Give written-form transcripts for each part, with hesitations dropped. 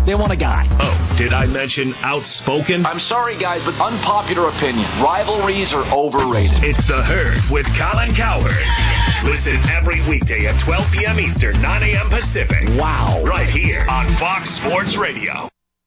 They want a guy. Oh, did I mention outspoken? I'm sorry, guys, but unpopular opinion. Rivalries are overrated. It's The Herd with Colin Cowherd. Listen every weekday at 12 p.m. Eastern, 9 a.m. Pacific. Wow. Right here on Fox Sports Radio.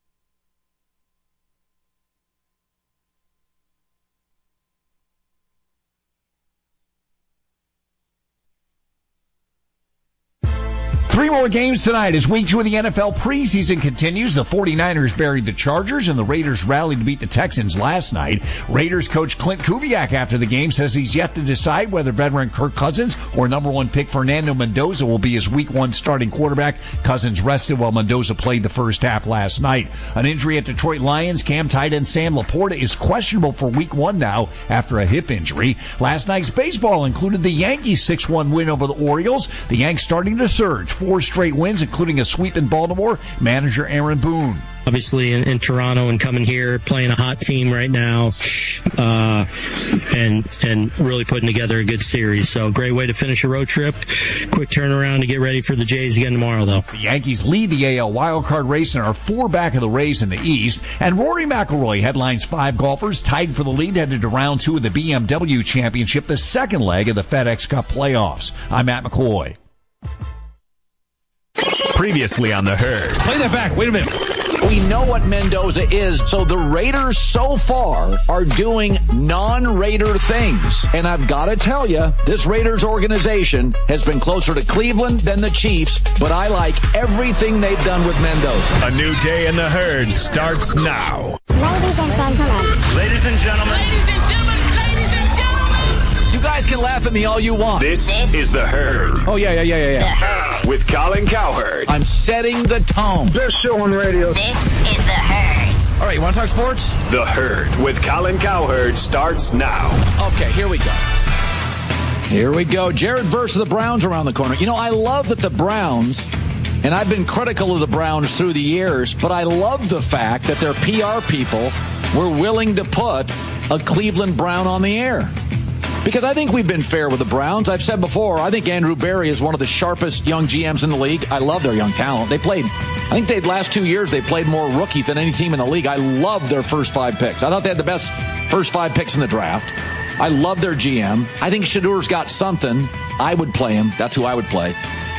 Three more games tonight as week 2 of the NFL preseason continues. The 49ers buried the Chargers and the Raiders rallied to beat the Texans last night. Raiders coach Clint Kubiak after the game says he's yet to decide whether veteran Kirk Cousins or number 1 pick Fernando Mendoza will be his week 1 starting quarterback. Cousins rested while Mendoza played the first half last night. An injury at Detroit Lions cam tight end Sam Laporta is questionable for week 1 now after a hip injury. Last night's baseball included the Yankees' 6-1 win over the Orioles. The Yanks starting to surge. 4 straight wins, including a sweep in Baltimore. Manager Aaron Boone. Obviously in Toronto and coming here, playing a hot team right now, and really putting together a good series. So great way to finish a road trip. Quick turnaround to get ready for the Jays again tomorrow, though. The Yankees lead the AL wildcard race and are 4 back of the Rays in the East. And Rory McIlroy headlines 5 golfers tied for the lead headed to round 2 of the BMW Championship, the second leg of the FedEx Cup playoffs. I'm Matt McCoy. Previously on The Herd. Play that back. Wait a minute. We know what Mendoza is, so the Raiders so far are doing non-Raider things. And I've got to tell you, this Raiders organization has been closer to Cleveland than the Chiefs, but I like everything they've done with Mendoza. A new day in The Herd starts now. Ladies and gentlemen. Ladies and gentlemen. You guys can laugh at me all you want. This is The Herd. Oh, yeah. With Colin Cowherd. I'm setting the tone. Best show on radio. This is The Herd. All right, you want to talk sports? The Herd with Colin Cowherd starts now. Okay, here we go. Here we go. Jared Verse of the Browns around the corner. You know, I love that the Browns, and I've been critical of the Browns through the years, but I love the fact that their PR people were willing to put a Cleveland Brown on the air. Because I think we've been fair with the Browns. I've said before, I think Andrew Berry is one of the sharpest young GMs in the league. I love their young talent. Last 2 years, they played more rookies than any team in the league. I love their first 5 picks. I thought they had the best first 5 picks in the draft. I love their GM. I think Shadour's got something. I would play him. That's who I would play.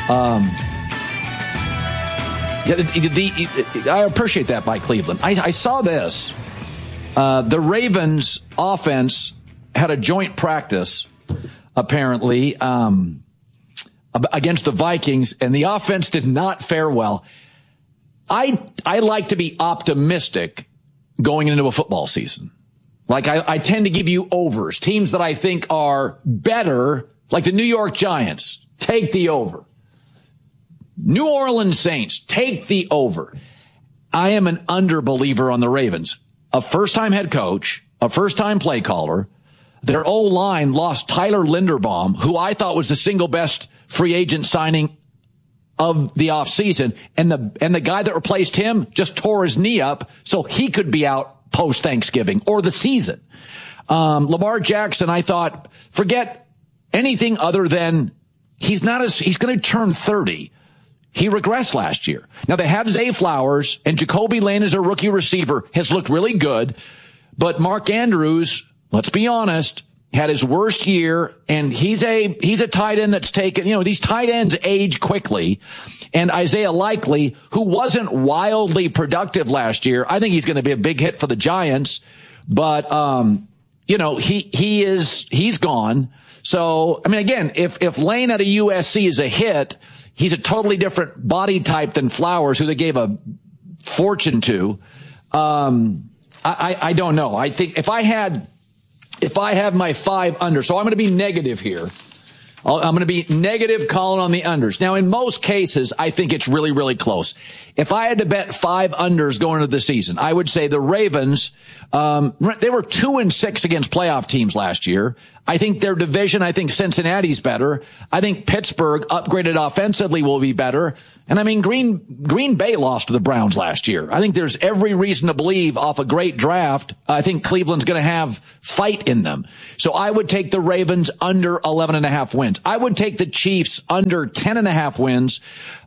I appreciate that by Cleveland. I saw this. The Ravens offense had a joint practice, apparently, against the Vikings, and the offense did not fare well. I like to be optimistic going into a football season. Like, I tend to give you overs. Teams that I think are better, like the New York Giants, take the over. New Orleans Saints, take the over. I am an underbeliever on the Ravens. A first-time head coach, a first-time play caller. Their O-line lost Tyler Linderbaum, who I thought was the single best free agent signing of the offseason. And the guy that replaced him just tore his knee up, so he could be out post-Thanksgiving or the season. Lamar Jackson, I thought, forget anything other than he's going to turn 30. He regressed last year. Now they have Zay Flowers, and Jacoby Lane as a rookie receiver has looked really good, but Mark Andrews, let's be honest, had his worst year, and he's a tight end that's taken, these tight ends age quickly. And Isaiah Likely, who wasn't wildly productive last year, I think he's going to be a big hit for the Giants, but, he's gone. So, I mean, again, if Lane at a USC is a hit, he's a totally different body type than Flowers, who they gave a fortune to. I don't know. I think if I have my 5 under, so I'm going to be negative here. I'm going to be negative calling on the unders. Now, in most cases, I think it's really, really close. If I had to bet 5 unders going into the season, I would say the Ravens, they were 2-6 against playoff teams last year. I think their division, I think Cincinnati's better. I think Pittsburgh, upgraded offensively, will be better. And I mean, Green Bay lost to the Browns last year. I think there's every reason to believe off a great draft, I think Cleveland's going to have fight in them. So I would take the Ravens under 11.5 wins. I would take the Chiefs under 10.5 wins.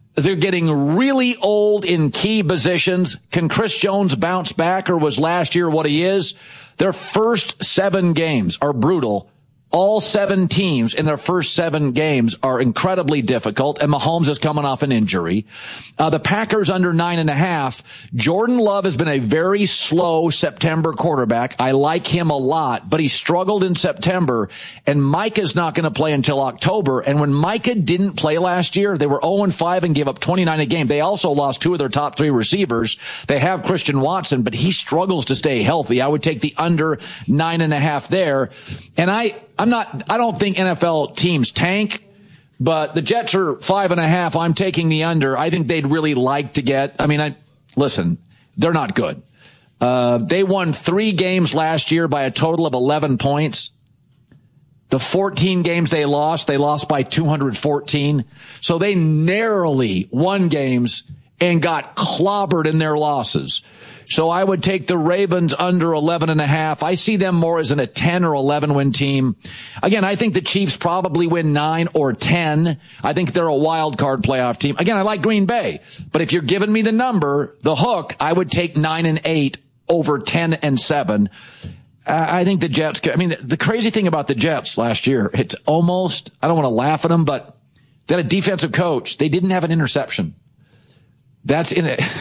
They're getting really old in key positions. Can Chris Jones bounce back, or was last year what he is? Their first 7 games are brutal. All 7 teams in their first 7 games are incredibly difficult, and Mahomes is coming off an injury. The Packers under 9.5. Jordan Love has been a very slow September quarterback. I like him a lot, but he struggled in September, and Micah's not going to play until October. And when Micah didn't play last year, they were 0-5 and gave up 29 a game. They also lost 2 of their top 3 receivers. They have Christian Watson, but he struggles to stay healthy. I would take the under 9.5 there. And I don't think NFL teams tank, but the Jets are 5.5. I'm taking the under. I think they'd really like to get, listen, they're not good. They won 3 games last year by a total of 11 points. The 14 games they lost by 214. So they narrowly won games and got clobbered in their losses. So I would take the Ravens under 11.5. I see them more as a 10 or 11 win team. Again, I think the Chiefs probably win 9 or 10. I think they're a wild card playoff team. Again, I like Green Bay, but if you're giving me the number, the hook, I would take 9 and 8 over 10 and 7. I think the Jets, the crazy thing about the Jets last year, it's almost, I don't want to laugh at them, but they had a defensive coach. They didn't have an interception. That's in it.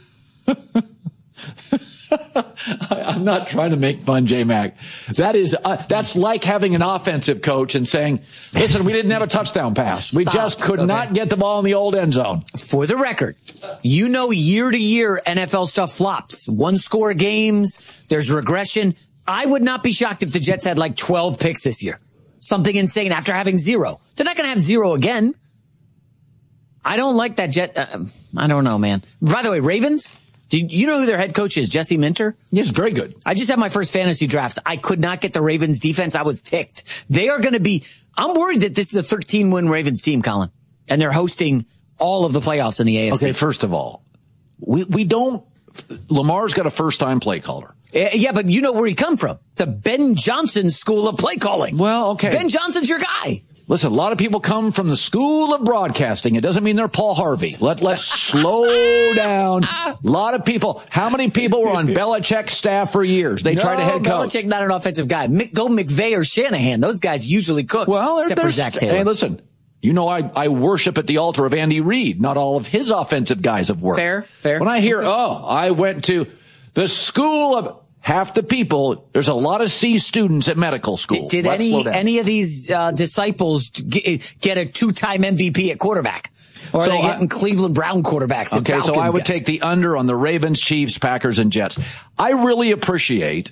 I'm not trying to make fun, J-Mac. That's like having an offensive coach and saying, listen, we didn't have a touchdown pass. We just could not get the ball in the old end zone. For the record, year to year NFL stuff flops. 1-score games, there's regression. I would not be shocked if the Jets had like 12 picks this year. Something insane after having 0. They're not going to have 0 again. I don't like that Jet. I don't know, man. By the way, Ravens, do you know who their head coach is? Jesse Minter? Yes, very good. I just had my first fantasy draft. I could not get the Ravens defense. I was ticked. They are going to be, I'm worried that this is a 13-win Ravens team, Colin. And they're hosting all of the playoffs in the AFC. Okay, first of all, we don't, Lamar's got a first-time play caller. Yeah, but you know where he come from. The Ben Johnson school of play calling. Well, okay. Ben Johnson's your guy. Listen, a lot of people come from the school of broadcasting. It doesn't mean they're Paul Harvey. Let's slow down. A lot of people. How many people were on Belichick's staff for years? They tried to head coach. Belichick, not an offensive guy. Go McVay or Shanahan. Those guys usually cook. Well, except for Zach Taylor. Hey, listen. You know, I worship at the altar of Andy Reid. Not all of his offensive guys have worked. Fair. When I hear, I went to the school of half the people, there's a lot of C students at medical school. Did any of these disciples get a 2-time MVP at quarterback? Or are they getting Cleveland Brown quarterbacks? Okay, so I would take the under on the Ravens, Chiefs, Packers, and Jets. I really appreciate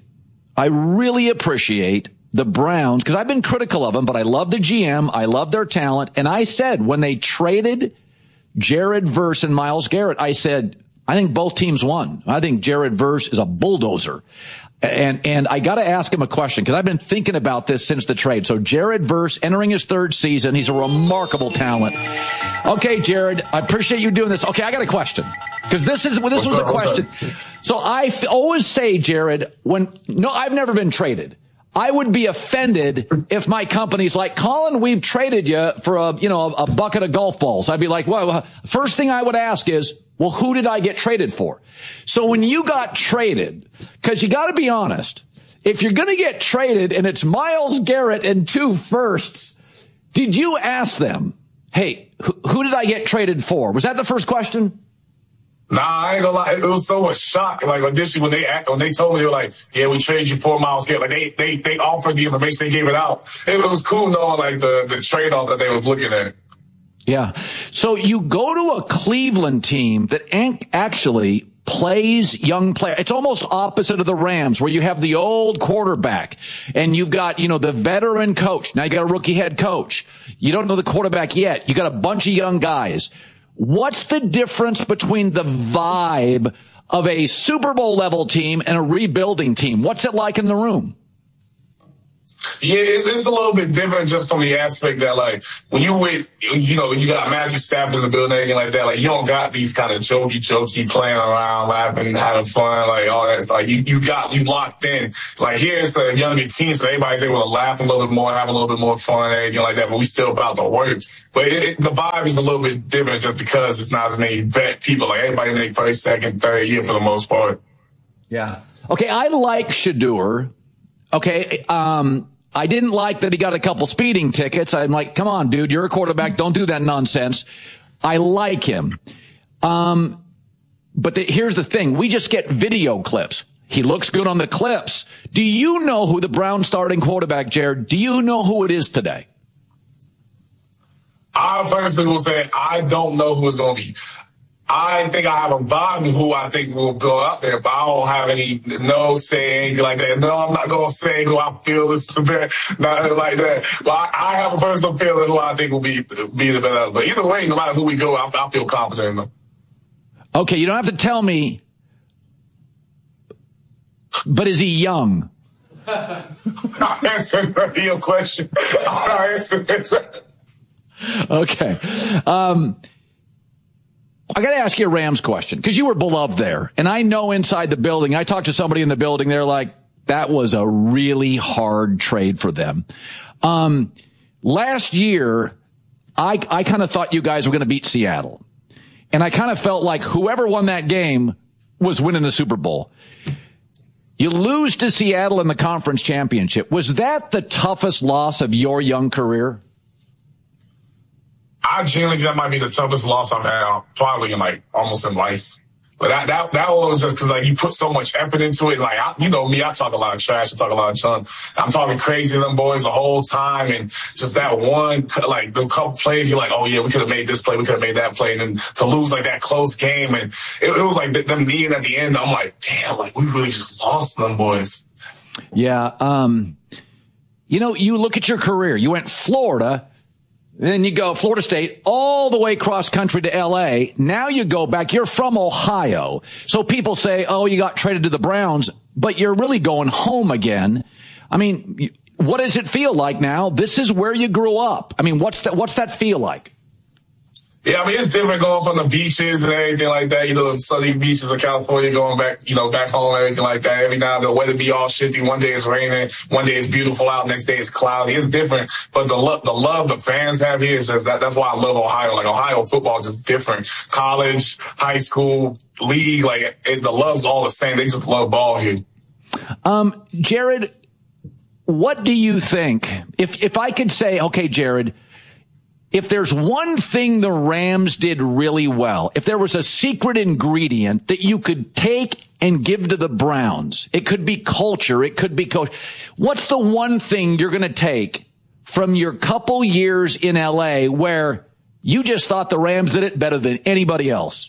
the Browns, because I've been critical of them, but I love the GM. I love their talent. And I said, when they traded Jared Verse and Myles Garrett, I said, I think both teams won. I think Jared Verse is a bulldozer. And I got to ask him a question, because I've been thinking about this since the trade. So Jared Verse entering his 3rd season. He's a remarkable talent. Okay, Jared, I appreciate you doing this. Okay, I got a question, because this was a question. So I always say, Jared, I've never been traded. I would be offended if my company's like, Colin, we've traded you for a bucket of golf balls. I'd be like, well, first thing I would ask is, well, who did I get traded for? So when you got traded, because you got to be honest, if you're going to get traded and it's Myles Garrett and 2 firsts, did you ask them, hey, who did I get traded for? Was that the first question? Nah, I ain't gonna lie. It was so much shock. Like initially when they told me, they were like, yeah, we traded you for Myles Garrett. Like they offered the information, they gave it out. It was cool knowing like the trade off that they was looking at. Yeah. So you go to a Cleveland team that actually plays young players. It's almost opposite of the Rams, where you have the old quarterback and you've got, the veteran coach. Now you got a rookie head coach. You don't know the quarterback yet. You got a bunch of young guys. What's the difference between the vibe of a Super Bowl level team and a rebuilding team? What's it like in the room? Yeah, it's a little bit different just from the aspect that, like, when you with, you know, you got Matthew Stafford in the building and like that, like, you don't got these kind of jokey playing around, laughing, having fun, like, all that. Like, you locked in. Like, here it's a younger team, so everybody's able to laugh a little bit more, have a little bit more fun, anything like that, but we still about to work. But the vibe is a little bit different just because it's not as many vet people. Like, everybody in their first, second, third year for the most part. Yeah. Okay, I like Shedeur. Okay, I didn't like that he got a couple speeding tickets. I'm like, come on, dude, you're a quarterback. Don't do that nonsense. I like him. But here's the thing. We just get video clips. He looks good on the clips. Do you know who the Browns starting quarterback, Jared? Do you know who it is today? I personally will say I don't know who it's going to be. I think I have a vibe of who I think will go out there, but I don't have no say, anything like that. No, I'm not going to say who I feel is the best, nothing like that. But I have a personal feeling who I think will be the best. But either way, no matter who we go, I feel confident in them. Okay, you don't have to tell me, but is he young? I'll answer your question. I'll answer it. Okay. I got to ask you a Rams question because you were beloved there. And I know inside the building, I talked to somebody in the building. They're like, that was a really hard trade for them. Last year, I kind of thought you guys were going to beat Seattle. And I kind of felt like whoever won that game was winning the Super Bowl. You lose to Seattle in the conference championship. Was that the toughest loss of your young career? I genuinely think that might be the toughest loss I've had probably in almost in life. But that one was just because you put so much effort into it. You know me, I talk a lot of trash, I talk a lot of junk. I'm talking crazy to them boys the whole time, and just that one, the couple plays, you're like, oh yeah, we could have made this play, we could have made that play, and then to lose that close game, and it was like them kneeing at the end. I'm like, damn, we really just lost them boys. Yeah. You look at your career. You went Florida. Then you go Florida State all the way cross country to L.A. Now you go back. You're from Ohio. So people say, oh, you got traded to the Browns, but you're really going home again. I mean, what does it feel like now? This is where you grew up. I mean, what's that feel like? Yeah, I mean, it's different going from the beaches and everything like that, the sunny beaches of California, going back, back home and everything like that. Every now and then the weather be all shifty. One day it's raining, one day it's beautiful out, next day it's cloudy. It's different. But the love the fans have here is just that's why I love Ohio. Ohio football is just different. College, high school, league, the love's all the same. They just love ball here. Jared, what do you think? If I could say, okay, Jared, if there's one thing the Rams did really well, if there was a secret ingredient that you could take and give to the Browns, it could be culture, it could be coach. What's the one thing you're going to take from your couple years in LA where you just thought the Rams did it better than anybody else?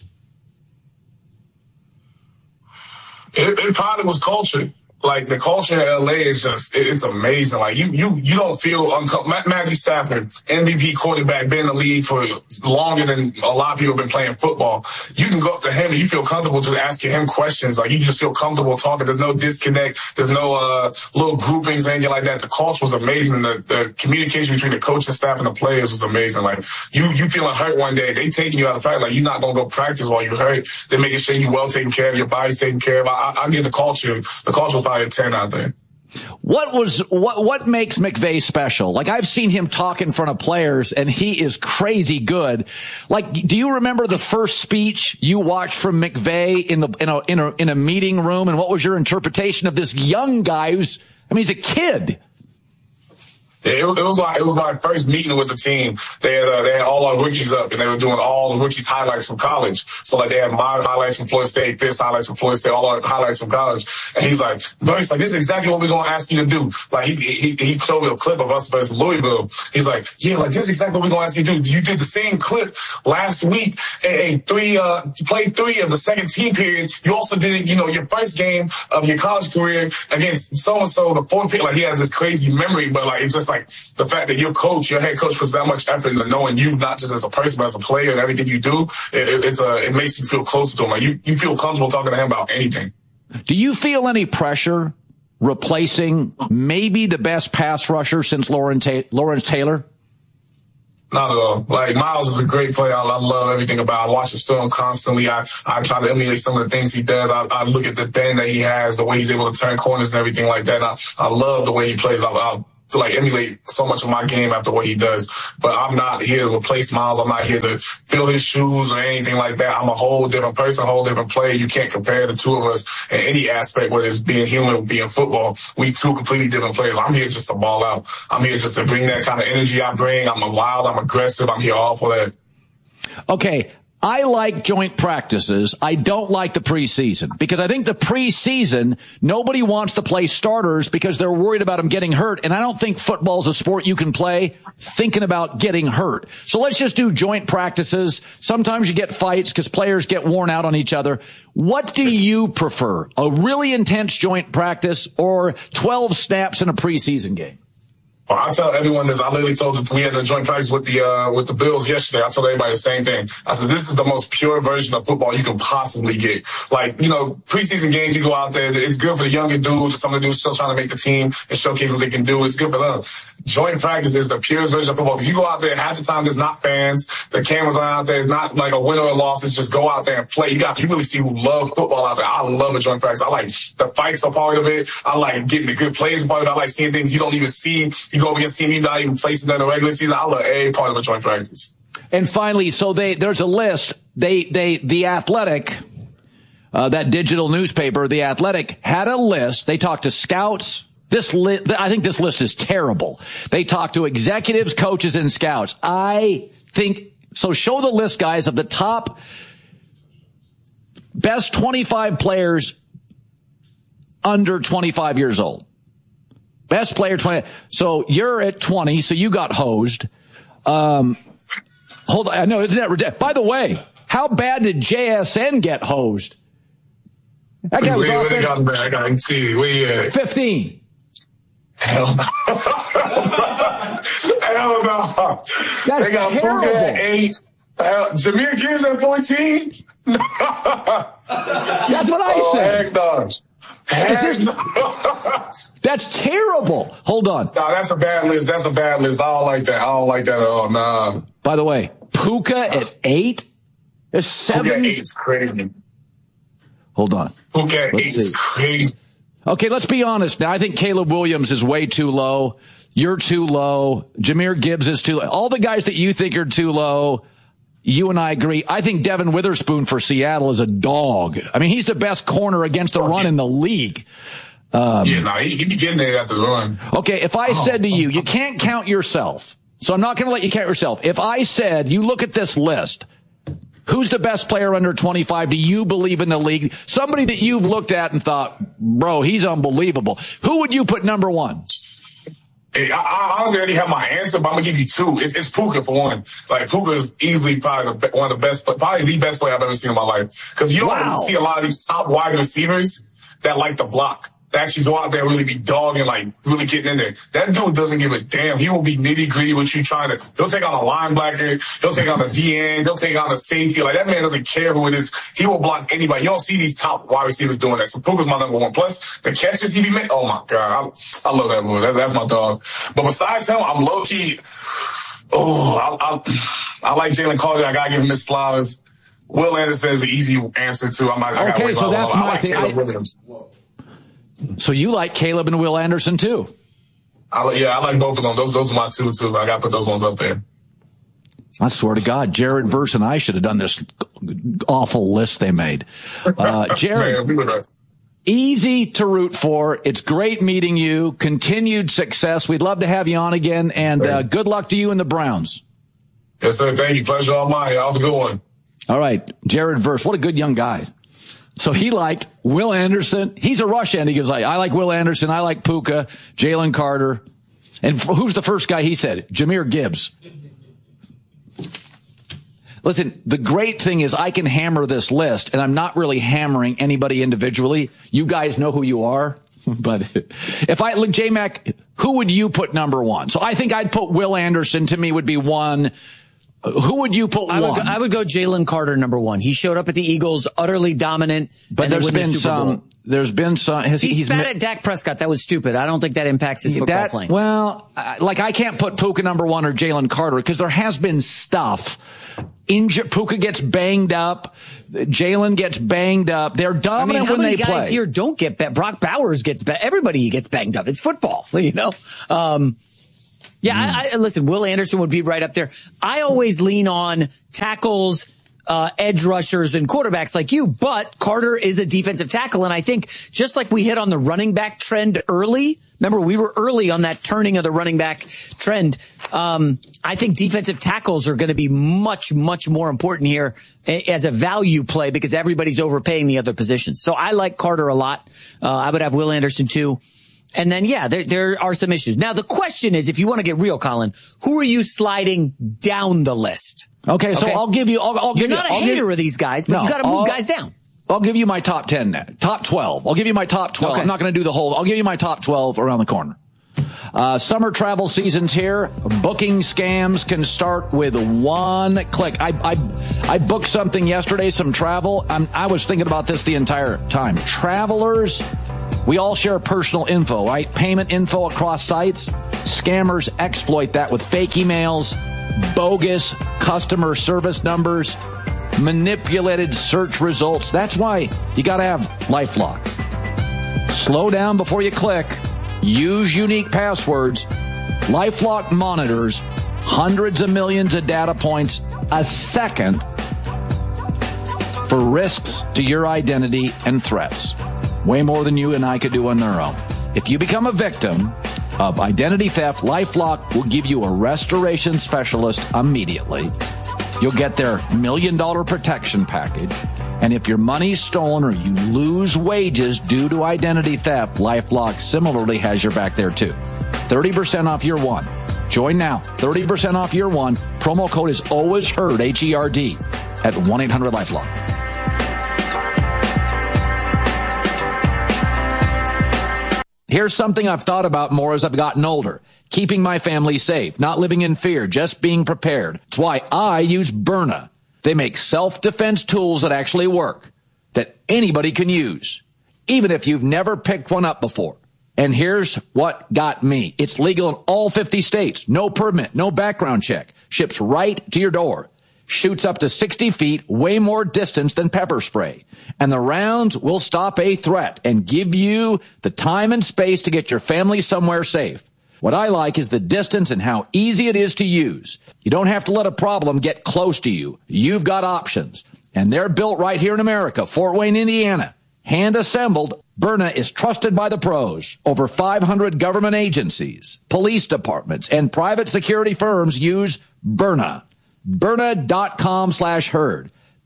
It probably was culture. The culture in LA is it's amazing. You don't feel uncomfortable. Matthew Stafford, MVP quarterback, been in the league for longer than a lot of people have been playing football. You can go up to him and you feel comfortable just asking him questions. You just feel comfortable talking. There's no disconnect. There's no, little groupings or anything like that. The culture was amazing. And the communication between the coaching staff and the players was amazing. You feeling hurt one day, they taking you out of practice. You're not going to go practice while you're hurt. They're making sure you're well taken care of, your body's taken care of. I get the culture. The culture was probably a 10 out there. What makes McVay special? I've seen him talk in front of players and he is crazy good. Do you remember the first speech you watched from McVay in a meeting room, and what was your interpretation of this young guy he's a kid? It was my first meeting with the team. They had all our rookies up, and they were doing all the rookies' highlights from college. So they had my highlights from Florida State, Fitz's highlights from Florida State, all our highlights from college. And he's like, this is exactly what we're gonna ask you to do. He showed me a clip of us versus Louisville. He's like, yeah, this is exactly what we're gonna ask you to do. You did the same clip last week and played 3 of the second team period. You also did it, your first game of your college career against so and so, the fourth period. He has this crazy memory, but it's just the fact that your head coach puts that much effort into knowing you, not just as a person, but as a player and everything you do, it makes you feel closer to him. You feel comfortable talking to him about anything. Do you feel any pressure replacing maybe the best pass rusher since Lawrence Taylor? Not at all. Like, Miles is a great player. I love everything about him. I watch his film constantly. I try to emulate some of the things he does. I look at the bend that he has, the way he's able to turn corners and everything like that. I love the way he plays. I like emulate so much of my game after what he does. But I'm not here to replace Miles. I'm not here to fill his shoes or anything like that. I'm a whole different person, a whole different player. You can't compare the two of us in any aspect, whether it's being human or being football. We two completely different players. I'm here just to ball out. I'm here just to bring that kind of energy I bring. I'm wild. I'm aggressive. I'm here all for that. Okay. I like joint practices. I don't like the preseason because I think the preseason, nobody wants to play starters because they're worried about them getting hurt. And I don't think football's a sport you can play thinking about getting hurt. So let's just do joint practices. Sometimes you get fights because players get worn out on each other. What do you prefer? A really intense joint practice or 12 snaps in a preseason game? Well, I tell everyone this. I literally told them, we had a joint practice with the Bills yesterday. I told everybody the same thing. I said, this is the most pure version of football you can possibly get. Like, preseason games, you go out there, it's good for the younger dudes, some of the dudes still trying to make the team and showcase what they can do. It's good for them. Joint practice is the purest version of football because you go out there, half the time there's not fans, the cameras are out there, it's not like a win or a loss, it's just go out there and play. You really see who love football out there. I love a joint practice. I like the fights are part of it. I like getting the good plays part of it. I like seeing things you don't even see. You go up against team you're not even placing in the regular season. I love every part of a joint practice. And finally, so there's a list. The Athletic, that digital newspaper, The Athletic, had a list. They talked to scouts. I think this list is terrible. They talked to executives, coaches, and scouts. I think so. Show the list, guys, of the top best 25 players under 25 years old. Best player 20. So you're at 20, so you got hosed. Hold on. I know, isn't that ridiculous? By the way, how bad did JSN get hosed? That guy was I got see. 15. Hell no. Hell no. That's they got terrible. Puka at 8. Jahmyr Gibbs at 14? That's what I said. Heck no. That's terrible. Hold on. No, that's a bad list. I don't like that. At all. Nah. By the way, Puka at 8? There's 7. Puka at 8 is crazy. Hold on. Puka at 8 is crazy. Okay, let's be honest now. I think Caleb Williams is way too low. You're too low. Jahmyr Gibbs is too low. All the guys that you think are too low, you and I agree. I think Devin Witherspoon for Seattle is a dog. I mean, he's the best corner against the run in the league. He be getting there after the run. Okay, if I said to you, you can't count yourself, so I'm not going to let you count yourself. If I said, you look at this list, who's the best player under 25 do you believe in the league? Somebody that you've looked at and thought, bro, he's unbelievable. Who would you put number 1? Hey, I honestly already have my answer, but I'm gonna give you 2. It's Puka for one. Like, Puka is easily probably one of the best, probably the best player I've ever seen in my life. Because you don't see a lot of these top wide receivers that like to block. They actually go out there and really be dogging, like really getting in there. That dude doesn't give a damn. He will be nitty gritty with you trying to. He'll take on a linebacker. He'll take on the DN. He'll take on the safety. Like, that man doesn't care who it is. He will block anybody. You don't see these top wide receivers doing that. So Puka's my number 1. Plus the catches he be making. Oh my God, I love that boy. That's my dog. But besides him, I'm low key. I like Jalen Carter. I gotta give him his flowers. Will Anderson is an easy answer too. Okay, so that's my thing. So you like Caleb and Will Anderson too? I like both of them. Those are my 2 too. I got to put those ones up there. I swear to God, Jared Verse and I should have done this awful list they made. Jared, Man, easy to root for. It's great meeting you. Continued success. We'd love to have you on again, and good luck to you and the Browns. Yes, sir. Thank you. Pleasure all mine. Have a good one. All right, Jared Verse. What a good young guy. So he liked Will Anderson. He's a rush end. He goes, I like Will Anderson. I like Puka, Jalen Carter. And who's the first guy he said? Jahmyr Gibbs. Listen, the great thing is I can hammer this list, and I'm not really hammering anybody individually. You guys know who you are. But if I look, J-Mac, who would you put number 1? So I think I'd put Will Anderson. To me would be 1. Who would you put 1? I would go Jalen Carter number 1. He showed up at the Eagles utterly dominant. But there's been some there's been some. He's spat at Dak Prescott. That was stupid. I don't think that impacts his football playing. Well, I can't put Puka number one or Jalen Carter because there has been stuff. Puka gets banged up. Jalen gets banged up. They're dominant when they play. How many guys here don't get banged? Brock Bowers gets banged. Everybody gets banged up. It's football, you know? Listen, Will Anderson would be right up there. I always lean on tackles, edge rushers and quarterbacks like you, but Carter is a defensive tackle. And I think just like we hit on the running back trend early, remember we were early on that turning of the running back trend. I think defensive tackles are going to be much, much more important here as a value play because everybody's overpaying the other positions. So I like Carter a lot. I would have Will Anderson too. And then, there are some issues. Now, the question is, if you want to get real, Colin, who are you sliding down the list? Okay, so I'll give you. You're not a hater of these guys, but you got to move guys down. I'll give you my top 10 now. Top 12. I'll give you my top 12. Okay. I'm not going to do the whole. I'll give you my top 12 around the corner. Summer travel season's here. Booking scams can start with one click. I booked something yesterday, some travel. I was thinking about this the entire time. Travelers, we all share personal info, right? Payment info across sites. Scammers exploit that with fake emails, bogus customer service numbers, manipulated search results. That's why you got to have LifeLock. Slow down before you click. Use unique passwords. LifeLock monitors hundreds of millions of data points a second for risks to your identity and threats. Way more than you and I could do on their own. If you become a victim of identity theft, LifeLock will give you a restoration specialist immediately. You'll get their $1 million protection package. And if your money's stolen or you lose wages due to identity theft, LifeLock similarly has your back there too. 30% off year one. Join now. 30% off year one. Promo code is always heard, HERD, at 1-800-LifeLock. Here's something I've thought about more as I've gotten older. Keeping my family safe, not living in fear, just being prepared. That's why I use Byrna. They make self-defense tools that actually work, that anybody can use, even if you've never picked one up before. And here's what got me. It's legal in all 50 states. No permit, no background check. Ships right to your door. Shoots up to 60 feet, way more distance than pepper spray. And the rounds will stop a threat and give you the time and space to get your family somewhere safe. What I like is the distance and how easy it is to use. You don't have to let a problem get close to you. You've got options. And they're built right here in America, Fort Wayne, Indiana. Hand assembled, Byrna is trusted by the pros. Over 500 government agencies, police departments, and private security firms use Byrna. Byrna.com/herd.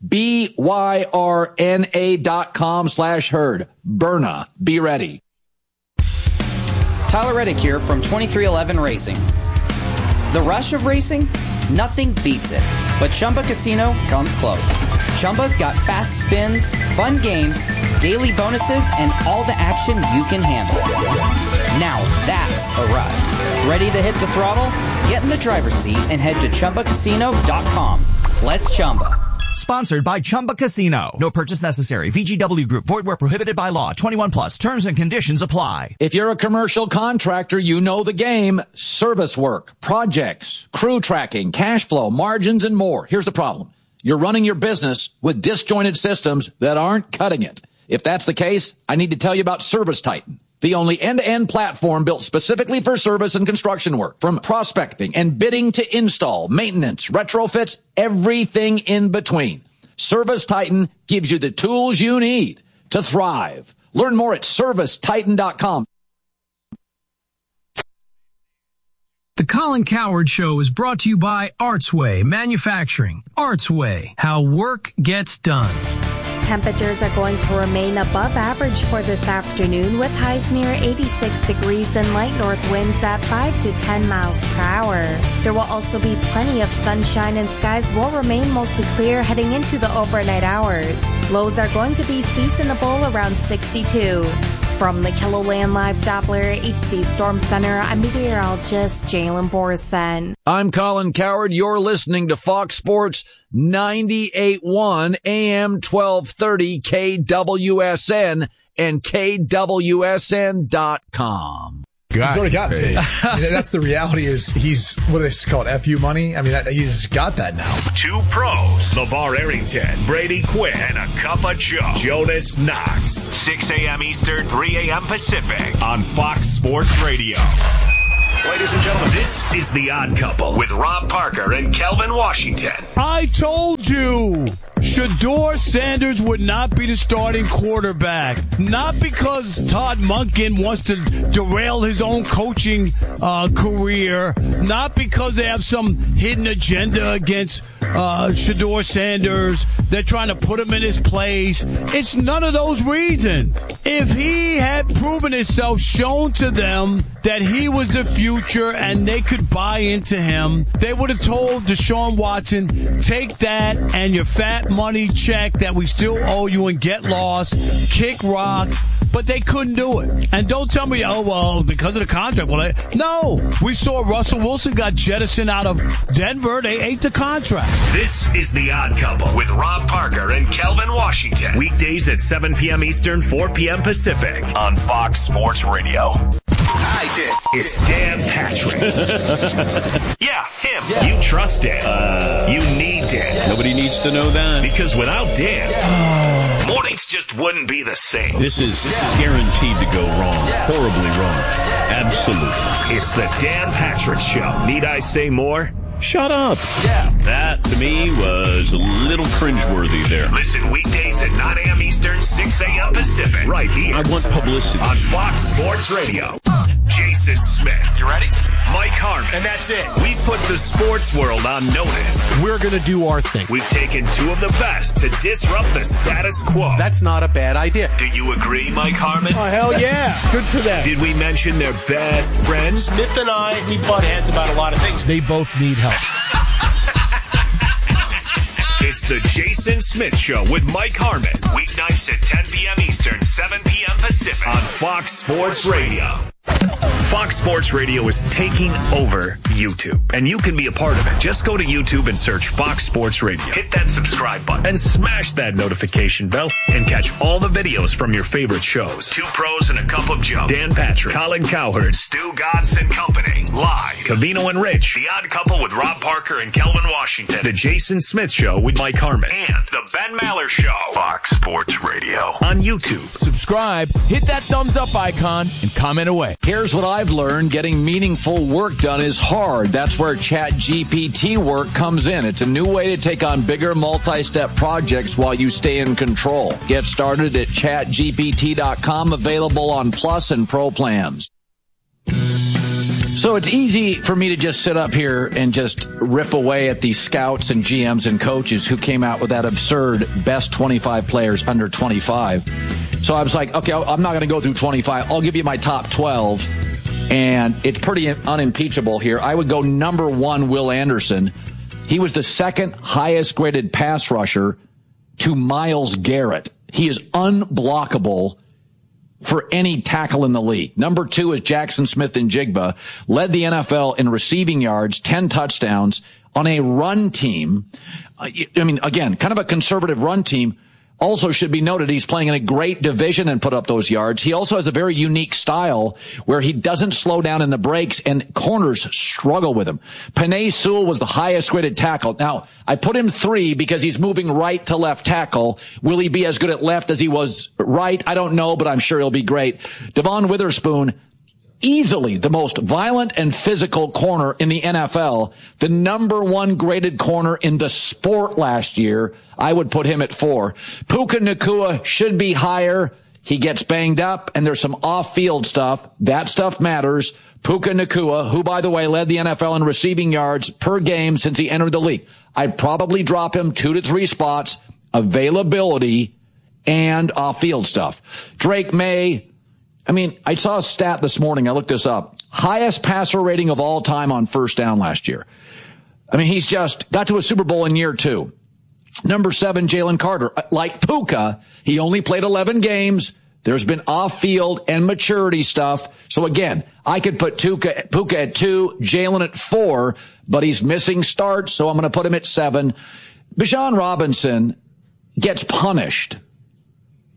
BYRNA.com/herd. Byrna. Be ready. Tyler Reddick here from 2311 Racing. The rush of racing? Nothing beats it. But Chumba Casino comes close. Chumba's got fast spins, fun games, daily bonuses, and all the action you can handle. Now that's a ride. Ready to hit the throttle? Get in the driver's seat and head to ChumbaCasino.com. Let's Chumba. Sponsored by Chumba Casino. No purchase necessary. VGW Group. Void where prohibited by law. 21 plus. Terms and conditions apply. If you're a commercial contractor, you know the game. Service work, projects, crew tracking, cash flow, margins, and more. Here's the problem. You're running your business with disjointed systems that aren't cutting it. If that's the case, I need to tell you about ServiceTitan, the only end-to-end platform built specifically for service and construction work. From prospecting and bidding to install, maintenance, retrofits, everything in between. ServiceTitan gives you the tools you need to thrive. Learn more at ServiceTitan.com. The Colin Cowherd Show is brought to you by Artsway Manufacturing. Artsway, how work gets done. Temperatures are going to remain above average for this afternoon with highs near 86 degrees and light north winds at 5 to 10 miles per hour. There will also be plenty of sunshine and skies will remain mostly clear heading into the overnight hours. Lows are going to be seasonable around 62. From the KELOLAND Live Doppler HD Storm Center, I'm meteorologist Jalen Borson. I'm Colin Cowherd. You're listening to Fox Sports 98.1 AM 1230 KWSN and KWSN.com. He's already got paid. I mean, that's the reality is he's, what do they call it, FU money? I mean, he's got that now. Two pros, LeVar Arrington, Brady Quinn, and a cup of Joe, Jonas Knox. 6 a.m. Eastern, 3 a.m. Pacific on Fox Sports Radio. Ladies and gentlemen, this is The Odd Couple with Rob Parker and Kelvin Washington. I told you Shedeur Sanders would not be the starting quarterback. Not because Todd Monken wants to derail his own coaching career. Not because they have some hidden agenda against Shedeur Sanders. They're trying to put him in his place. It's none of those reasons. If he had proven himself, shown to them that he was the future and they could buy into him, they would have told Deshaun Watson, take that and your fat money check that we still owe you and get lost, kick rocks. But they couldn't do it. And don't tell me, oh, well, because of the contract. Well, no. We saw Russell Wilson got jettisoned out of Denver. They ate the contract. This is The Odd Couple with Rob Parker and Kelvin Washington. Weekdays at 7 p.m. Eastern, 4 p.m. Pacific on Fox Sports Radio. I did. It's Dan Patrick. Yeah, him. Yeah. You trust Dan. You need Dan. Nobody needs to know that. Because without Dan, mornings just wouldn't be the same. This is guaranteed to go wrong. Horribly wrong. Absolutely. It's the Dan Patrick Show. Need I say more? Shut up. Yeah. That, to me, was a little cringeworthy there. Listen weekdays at 9 a.m. Eastern, 6 a.m. Pacific. Right here. I want publicity. On Fox Sports Radio. Jason Smith. You ready? Mike Harmon. And that's it. We put the sports world on notice. We're going to do our thing. We've taken two of the best to disrupt the status quo. That's not a bad idea. Do you agree, Mike Harmon? Oh, hell yeah. Good for them. Did we mention their best friends? Smith and I, we butt heads about a lot of things. They both need help. It's the Jason Smith Show with Mike Harmon. Weeknights at 10 p.m. Eastern, 7 p.m. Pacific on Fox Sports Radio. Fox Sports Radio is taking over YouTube, and you can be a part of it. Just go to YouTube and search Fox Sports Radio. Hit that subscribe button and smash that notification bell and catch all the videos from your favorite shows. Two pros and a cup of Joe. Dan Patrick, Colin Cowherd, Stu Gatz and Company. Live. Covino and Rich. The Odd Couple with Rob Parker and Kelvin Washington. The Jason Smith Show with Mike Harmon. And the Ben Maller Show. Fox Sports Radio. On YouTube. Subscribe, hit that thumbs up icon, and comment away. Here's what I've learned. Getting meaningful work done is hard. That's where ChatGPT work comes in. It's a new way to take on bigger multi-step projects while you stay in control. Get started at chatgpt.com, available on Plus and Pro plans. So it's easy for me to just sit up here and just rip away at these scouts and GMs and coaches who came out with that absurd best 25 players under 25. So I was like, okay, I'm not going to go through 25. I'll give you my top 12. And it's pretty unimpeachable here. I would go number 1, Will Anderson. He was the second highest graded pass rusher to Myles Garrett. He is unblockable for any tackle in the league. Number 2 is Jackson Smith-Njigba, led the NFL in receiving yards, 10 touchdowns on a run team. I mean, again, kind of a conservative run team. Also should be noted, he's playing in a great division and put up those yards. He also has a very unique style where he doesn't slow down in the breaks, and corners struggle with him. Penei Sewell was the highest graded tackle. Now, I put him 3 because he's moving right to left tackle. Will he be as good at left as he was right? I don't know, but I'm sure he'll be great. Devon Witherspoon, easily the most violent and physical corner in the NFL, the number 1 graded corner in the sport last year. I would put him at 4. Puka Nacua should be higher. He gets banged up, and there's some off-field stuff. That stuff matters. Puka Nacua, who, by the way, led the NFL in receiving yards per game since he entered the league. I'd probably drop him 2 to 3 spots, availability, and off-field stuff. Drake May, I mean, I saw a stat this morning. I looked this up. Highest passer rating of all time on first down last year. I mean, he's just got to a Super Bowl in year 2. Number 7, Jalen Carter. Like Puka, he only played 11 games. There's been off-field and maturity stuff. So again, I could put Puka at 2, Jalen at 4, but he's missing starts, so I'm going to put him at 7. Bijan Robinson gets punished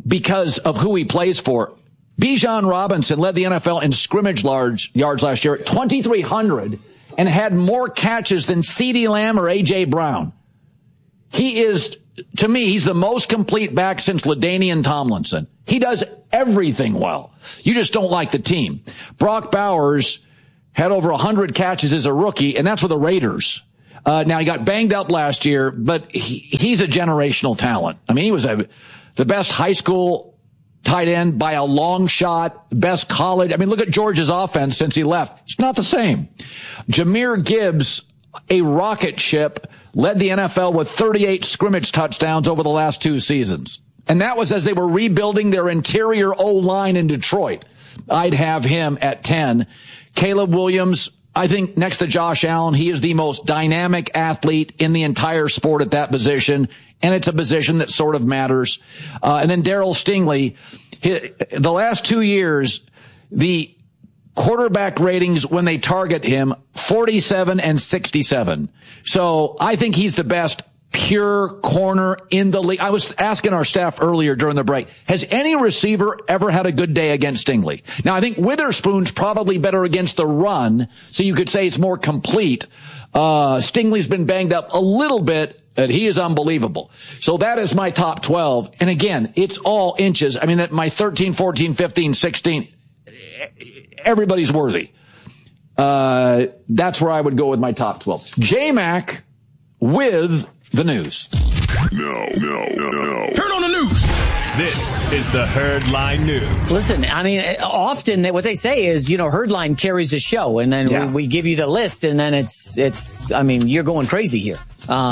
because of who he plays for. Bijan Robinson led the NFL in scrimmage yards last year at 2,300 and had more catches than CeeDee Lamb or A.J. Brown. He is, to me, he's the most complete back since LaDainian Tomlinson. He does everything well. You just don't like the team. Brock Bowers had over 100 catches as a rookie, and that's for the Raiders. Now, he got banged up last year, but he's a generational talent. I mean, he was the best high school tight end by a long shot, best college. I mean, look at George's offense since he left. It's not the same. Jahmyr Gibbs, a rocket ship, led the NFL with 38 scrimmage touchdowns over the last 2 seasons. And that was as they were rebuilding their interior O-line in Detroit. I'd have him at 10. Caleb Williams, I think next to Josh Allen, he is the most dynamic athlete in the entire sport at that position. And it's a position that sort of matters. And then Darryl Stingley, the last 2 years, the quarterback ratings when they target him, 47 and 67. So I think he's the best pure corner in the league. I was asking our staff earlier during the break, has any receiver ever had a good day against Stingley? Now, I think Witherspoon's probably better against the run, so you could say it's more complete. Stingley's been banged up a little bit, and he is unbelievable. So that is my top 12. And again, it's all inches. I mean, my 13, 14, 15, 16, everybody's worthy. That's where I would go with my top 12. J-Mac with the news. No. Turn on the news. This is the Herdline News. Listen, I mean, often what they say is, Herdline carries a show, and then we give you the list, and then it's. I mean, you're going crazy here.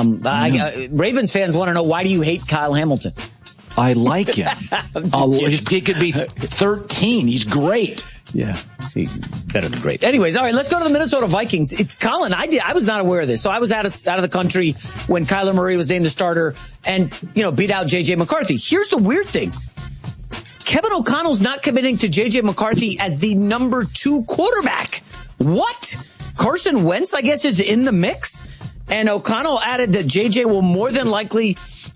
Ravens fans want to know, why do you hate Kyle Hamilton? I like him. He could be 13. He's great. Yeah, better than great. Anyways, all right, let's go to the Minnesota Vikings. It's Colin. I was not aware of this. So I was out of the country when Kyler Murray was named the starter and, beat out J.J. McCarthy. Here's the weird thing. Kevin O'Connell's not committing to J.J. McCarthy as the number 2 quarterback. What? Carson Wentz, I guess, is in the mix. And O'Connell added that J.J. will more than likely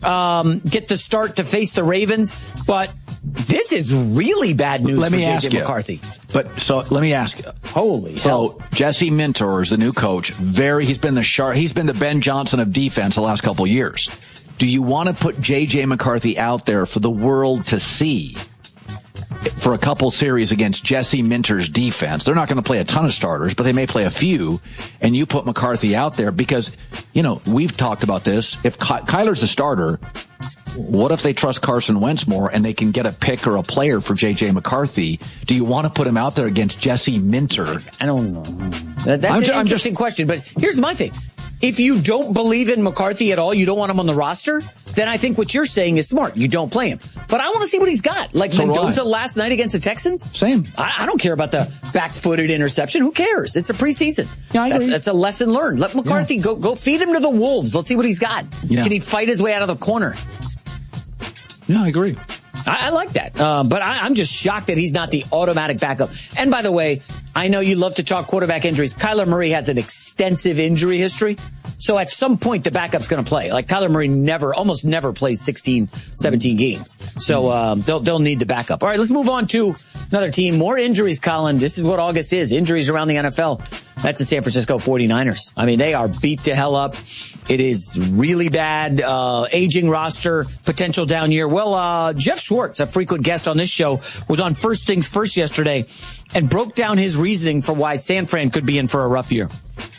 get the start to face the Ravens. But this is really bad news for J.J. McCarthy. Let me ask you. Holy hell. So Jesse Minter is the new coach. He's been the Ben Johnson of defense the last couple of years. Do you want to put J.J. McCarthy out there for the world to see for a couple series against Jesse Minter's defense? They're not going to play a ton of starters, but they may play a few, and you put McCarthy out there because, we've talked about this. If Kyler's the starter, what if they trust Carson Wentz more and they can get a pick or a player for J.J. McCarthy? Do you want to put him out there against Jesse Minter? I don't know. That's an interesting question, but here's my thing. If you don't believe in McCarthy at all, you don't want him on the roster, then I think what you're saying is smart. You don't play him. But I want to see what he's got. Like Mendoza last night against the Texans? Same. I don't care about the back-footed interception. Who cares? It's a preseason. Yeah, I agree. That's a lesson learned. Let McCarthy go feed him to the wolves. Let's see what he's got. Yeah. Can he fight his way out of the corner? Yeah, I agree. I like that. But I'm just shocked that he's not the automatic backup. And by the way, I know you love to talk quarterback injuries. Kyler Murray has an extensive injury history. So at some point, the backup's going to play. Like Kyler Murray almost never plays 16, 17 games. So they'll need the backup. All right, let's move on to another team. More injuries, Colin. This is what August is. Injuries around the NFL. That's the San Francisco 49ers. I mean, they are beat to hell up. It is really bad. Aging roster, potential down year. Well, Jeff Schwartz, a frequent guest on this show, was on First Things First yesterday and broke down his reasoning for why San Fran could be in for a rough year.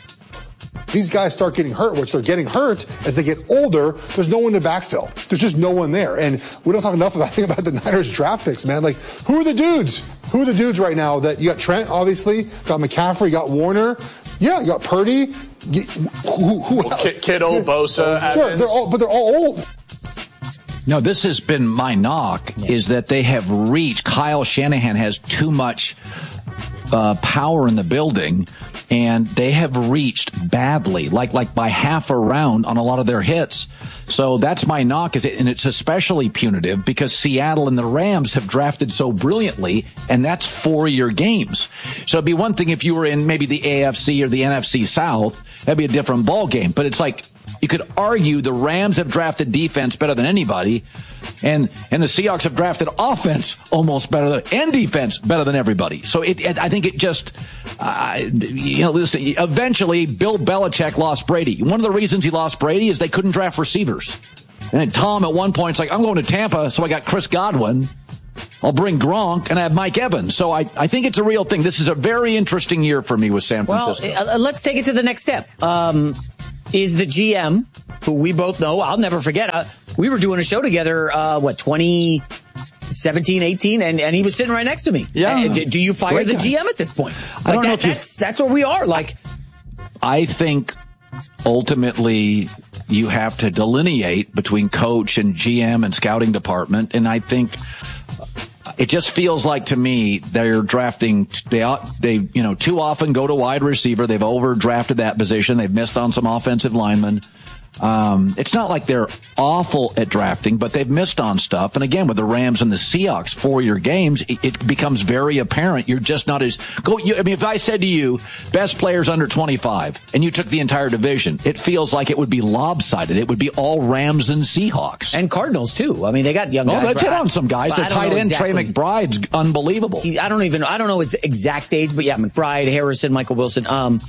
These guys start getting hurt, which they're getting hurt as they get older. There's no one to backfill. There's just no one there. And we don't talk enough about the Niners draft picks, man. Like, who are the dudes? Who are the dudes right now that you got? Trent, obviously, got McCaffrey, you got Warner. Yeah, you got Purdy. Kittle, Bosa, sure, they're all old. No, this has been my knock, is that they have reached, Kyle Shanahan has too much power in the building, and they have reached badly, like by half a round on a lot of their hits. So that's my knock, and it's especially punitive because Seattle and the Rams have drafted so brilliantly, and that's 4-year games. So it'd be one thing if you were in maybe the AFC or the NFC South, that'd be a different ball game. But it's like You could argue the Rams have drafted defense better than anybody, and the Seahawks have drafted offense almost better and defense better than everybody. So I think it just, listen, eventually Bill Belichick lost Brady. One of the reasons he lost Brady is they couldn't draft receivers. And Tom at one point is like, I'm going to Tampa, so I got Chris Godwin. I'll bring Gronk, and I have Mike Evans. So I think it's a real thing. This is a very interesting year for me with San Francisco. Well, let's take it to the next step. Is the GM, who we both know, I'll never forget, we were doing a show together, 2017, 18, and he was sitting right next to me. Yeah. Do you fire the GM at this point? I don't know that's where we are. I think ultimately you have to delineate between coach and GM and scouting department, and I think it just feels like to me they're drafting. They too often go to wide receiver. They've overdrafted that position. They've missed on some offensive linemen. It's not like they're awful at drafting, but they've missed on stuff. And again, with the Rams and the Seahawks 4-year games, it becomes very apparent. You're just not as if I said to you, best players under 25, and you took the entire division, it feels like it would be lopsided. It would be all Rams and Seahawks. And Cardinals, too. I mean, they got young guys. Let's hit on some guys. Their tight end, Trey McBride's unbelievable. I don't know his exact age, but yeah, McBride, Harrison, Michael Wilson.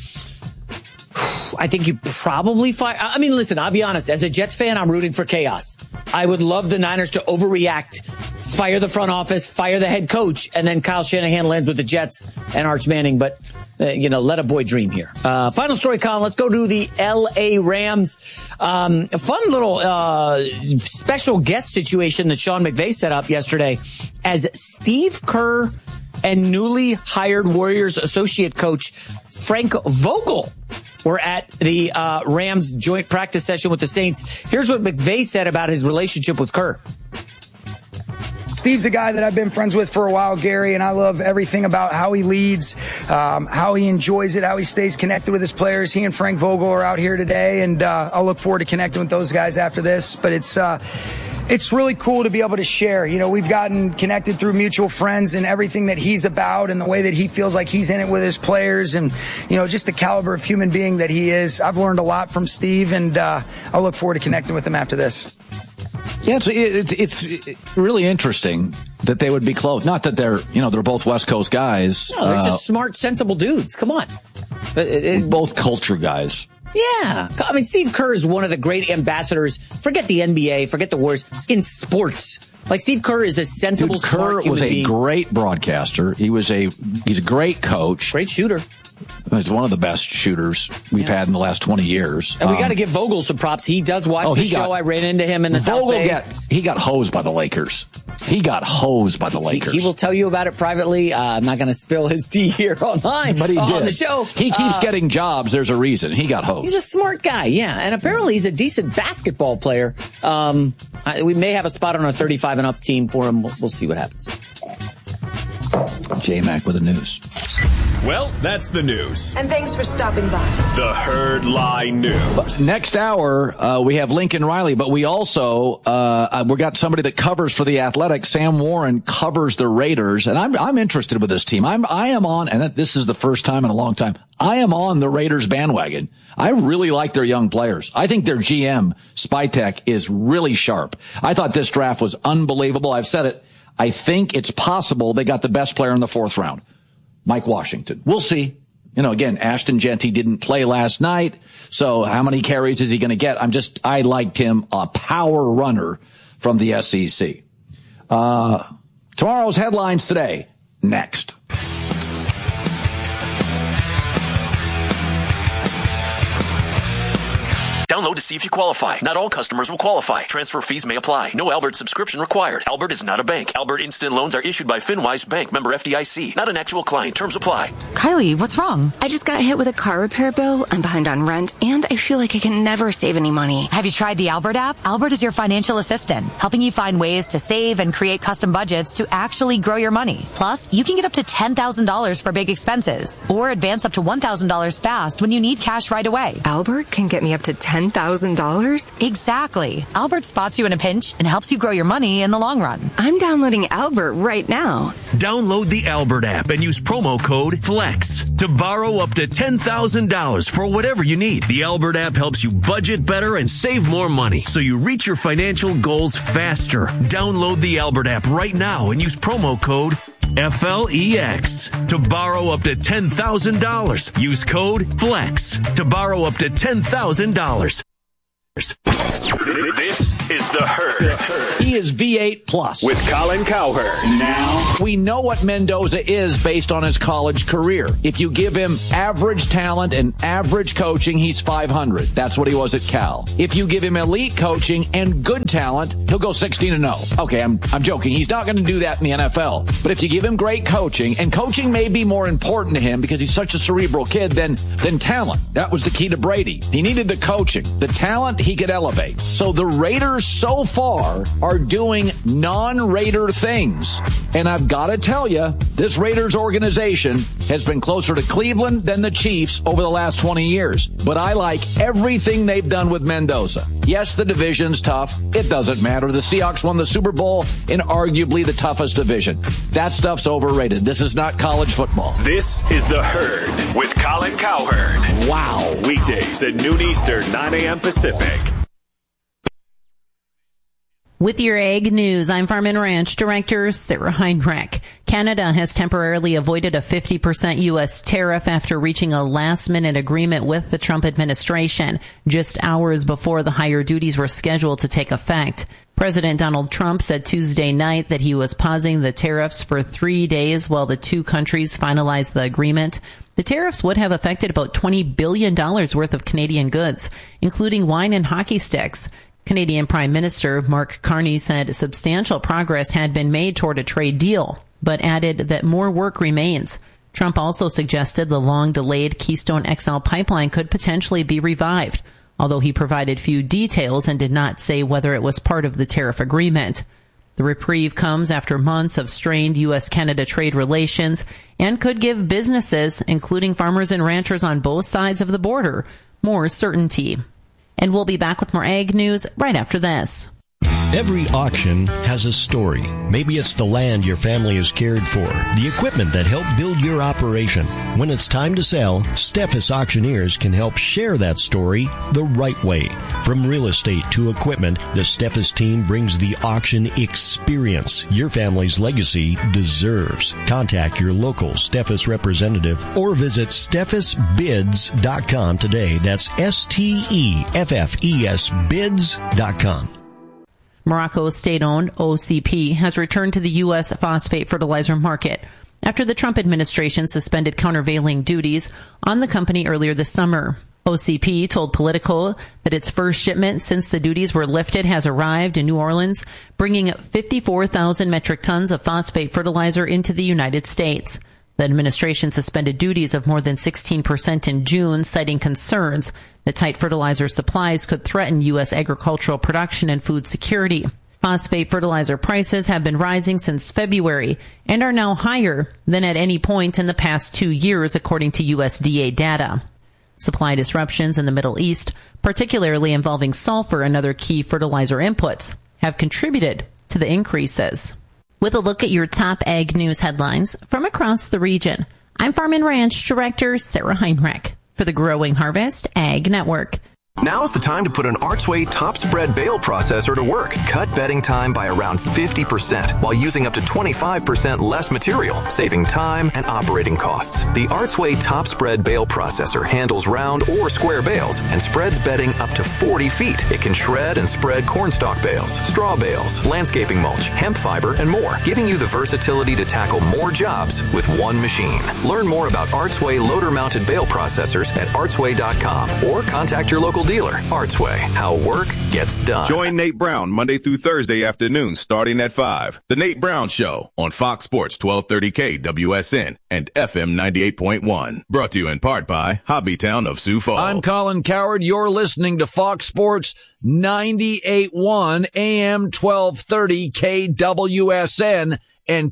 I think you probably fire. I mean, listen, I'll be honest. As a Jets fan, I'm rooting for chaos. I would love the Niners to overreact, fire the front office, fire the head coach, and then Kyle Shanahan lands with the Jets and Arch Manning. But, let a boy dream here. Final story, Colin. Let's go to the L.A. Rams. A fun little special guest situation that Sean McVay set up yesterday as Steve Kerr and newly hired Warriors associate coach Frank Vogel were at the Rams joint practice session with the Saints. Here's what McVay said about his relationship with Kerr. Steve's a guy that I've been friends with for a while, Gary, and I love everything about how he leads, how he enjoys it, how he stays connected with his players. He and Frank Vogel are out here today, and I'll look forward to connecting with those guys after this. But it's really cool to be able to share. We've gotten connected through mutual friends and everything that he's about and the way that he feels like he's in it with his players and, just the caliber of human being that he is. I've learned a lot from Steve, and I'll look forward to connecting with him after this. Yeah, it's really interesting that they would be close. Not that they're both West Coast guys. No, they're just smart, sensible dudes. Come on. Both culture guys. Yeah. I mean, Steve Kerr is one of the great ambassadors. Forget the NBA, forget the Warriors, in sports. Like, Steve Kerr is a sensible, smart human being. Kerr was a great broadcaster. He's a great coach. Great shooter. He's one of the best shooters we've had in the last 20 years. And we got to give Vogel some props. He does watch the show. I ran into him in the South Bay. He got hosed by the Lakers. He will tell you about it privately. I'm not going to spill his tea here online, but he did on the show. He keeps getting jobs. There's a reason. He got hosed. He's a smart guy, yeah. And apparently he's a decent basketball player. We may have a spot on our 35 and up team for him. We'll see what happens. J-Mac with the news. Well, that's the news. And thanks for stopping by. The Herd Lie News. Next hour, we have Lincoln Riley, but we also, we got somebody that covers for The Athletic. Sam Warren covers the Raiders, and I'm interested with this team. I am on, and this is the first time in a long time, I am on the Raiders bandwagon. I really like their young players. I think their GM, Spytek, is really sharp. I thought this draft was unbelievable. I've said it. I think it's possible they got the best player in the 4th round. Mike Washington. We'll see. Again, Ashton Genty didn't play last night, so how many carries is he going to get? I liked him, a power runner from the SEC. Tomorrow's headlines today. Next. Download to see if you qualify. Not all customers will qualify. Transfer fees may apply. No Albert subscription required. Albert is not a bank. Albert Instant Loans are issued by FinWise Bank, member FDIC. Not an actual client. Terms apply. Kylie, what's wrong? I just got hit with a car repair bill. I'm behind on rent, and I feel like I can never save any money. Have you tried the Albert app? Albert is your financial assistant, helping you find ways to save and create custom budgets to actually grow your money. Plus, you can get up to $10,000 for big expenses, or advance up to $1,000 fast when you need cash right away. Albert can get me up to $10,000 $10,000? Exactly. Albert spots you in a pinch and helps you grow your money in the long run. I'm downloading Albert right now. Download the Albert app and use promo code FLEX to borrow up to $10,000 for whatever you need. The Albert app helps you budget better and save more money so you reach your financial goals faster. Download the Albert app right now and use promo code FLEX to borrow up to $10,000. Use code FLEX to borrow up to $10,000. This is The Herd. He is V8 plus. With Colin Cowherd. Now, we know what Mendoza is based on his college career. If you give him average talent and average coaching, he's 500. That's what he was at Cal. If you give him elite coaching and good talent, he'll go 16-0. Okay, I'm joking. He's not going to do that in the NFL. But if you give him great coaching, and coaching may be more important to him because he's such a cerebral kid than talent. That was the key to Brady. He needed the coaching. The talent he could elevate. So the Raiders so far are doing non-Raider things. And I've got to tell you, this Raiders organization has been closer to Cleveland than the Chiefs over the last 20 years. But I like everything they've done with Mendoza. Yes, the division's tough. It doesn't matter. The Seahawks won the Super Bowl in arguably the toughest division. That stuff's overrated. This is not college football. This is The Herd with Colin Cowherd. Wow. Weekdays at noon Eastern, 9 a.m. Pacific. With your Ag News, I'm Farm and Ranch Director Sarah Heinrich. Canada has temporarily avoided a 50% U.S. tariff after reaching a last-minute agreement with the Trump administration just hours before the higher duties were scheduled to take effect. President Donald Trump said Tuesday night that he was pausing the tariffs for 3 days while the two countries finalized the agreement. The tariffs would have affected about $20 billion worth of Canadian goods, including wine and hockey sticks. Canadian Prime Minister Mark Carney said substantial progress had been made toward a trade deal, but added that more work remains. Trump also suggested the long-delayed Keystone XL pipeline could potentially be revived, although he provided few details and did not say whether it was part of the tariff agreement. The reprieve comes after months of strained U.S.-Canada trade relations and could give businesses, including farmers and ranchers on both sides of the border, more certainty. And we'll be back with more Ag News right after this. Every auction has a story. Maybe it's the land your family has cared for, the equipment that helped build your operation. When it's time to sell, Steffes Auctioneers can help share that story the right way. From real estate to equipment, the Steffes team brings the auction experience your family's legacy deserves. Contact your local Steffes representative or visit steffesbids.com today. That's STEFFES bids.com. Morocco's state-owned OCP has returned to the U.S. phosphate fertilizer market after the Trump administration suspended countervailing duties on the company earlier this summer. OCP told Politico that its first shipment since the duties were lifted has arrived in New Orleans, bringing 54,000 metric tons of phosphate fertilizer into the United States. The administration suspended duties of more than 16% in June, citing concerns that tight fertilizer supplies could threaten U.S. agricultural production and food security. Phosphate fertilizer prices have been rising since February and are now higher than at any point in the past 2 years, according to USDA data. Supply disruptions in the Middle East, particularly involving sulfur and other key fertilizer inputs, have contributed to the increases. With a look at your top Ag News headlines from across the region, I'm Farm and Ranch Director Sarah Heinrich for the Growing Harvest Ag Network. Now's the time to put an Artsway top spread bale processor to work. Cut bedding time by around 50% while using up to 25% less material, saving time and operating costs. The Artsway top spread bale processor handles round or square bales and spreads bedding up to 40 feet. It can shred and spread cornstalk bales, straw bales, landscaping mulch, hemp fiber, and more, giving you the versatility to tackle more jobs with one machine. Learn more about Artsway loader-mounted bale processors at artsway.com or contact your local dealer. Artsway, how work gets done. Join Nate Brown Monday through Thursday afternoon starting at 5. The Nate Brown Show on Fox Sports 1230 KWSN and FM 98.1. Brought to you in part by Hobbytown of Sioux Falls. I'm Colin Cowherd. You're listening to Fox Sports 98.1 AM 1230 KWSN and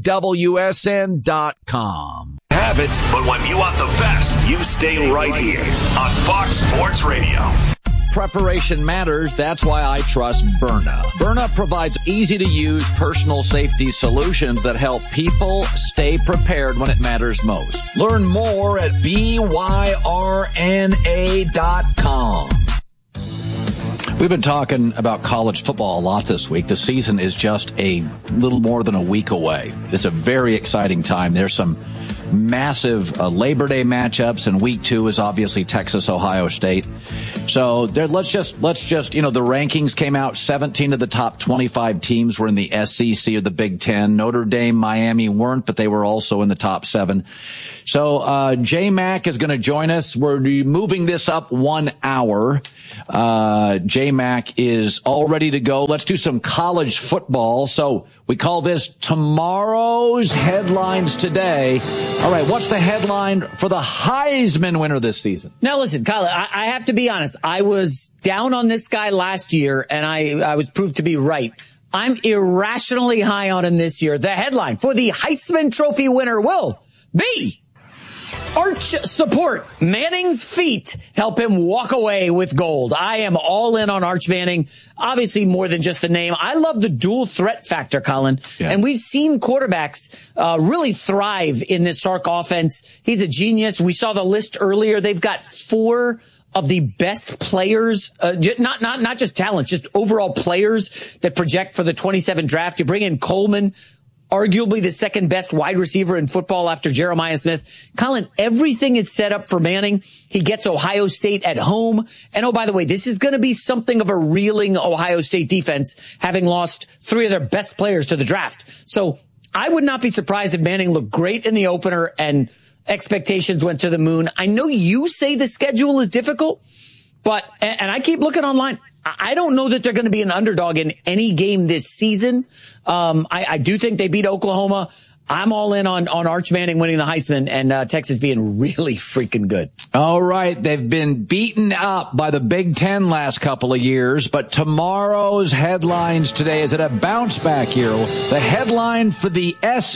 KWSN.com. Have it, but when you want the best, you stay right here on Fox Sports Radio. preparation matters. That's why I trust Byrna. Byrna provides easy-to-use personal safety solutions that help people stay prepared when it matters most. Learn more at byrna.com. We've been talking about college football a lot this week. The season is just a little more than a week away. It's a very exciting time. There's some massive Labor Day matchups, and week 2 is obviously Texas, Ohio State. So let's just, the rankings came out. 17 of the top 25 teams were in the SEC or the Big Ten. Notre Dame, Miami weren't, but they were also in the top 7. So, J-Mac is going to join us. We're moving this up 1 hour. J-Mac is all ready to go. Let's do some college football. So we call this Tomorrow's Headlines Today. All right, what's the headline for the Heisman winner this season? Now, listen, Kyle, I have to be honest. I was down on this guy last year, and I was proved to be right. I'm irrationally high on him this year. The headline for the Heisman Trophy winner will be Arch support. Manning's feet help him walk away with gold. I am all in on Arch Manning. Obviously more than just the name. I love the dual threat factor, Colin. Yeah. And we've seen quarterbacks really thrive in this Sark offense. He's a genius. We saw the list earlier. They've got 4 of the best players, not just talent, just overall players that project for the 27 draft. You bring in Coleman, arguably the second best wide receiver in football after Jeremiah Smith. Colin, everything is set up for Manning. He gets Ohio State at home. And oh, by the way, this is going to be something of a reeling Ohio State defense, having lost 3 of their best players to the draft. So I would not be surprised if Manning looked great in the opener and expectations went to the moon. I know you say the schedule is difficult, but, and I keep looking online, I don't know that they're going to be an underdog in any game this season. I do think they beat Oklahoma. I'm all in on Arch Manning winning the Heisman and Texas being really freaking good. All right. They've been beaten up by the Big Ten last couple of years, but tomorrow's headlines today, is it a bounce back year? The headline for the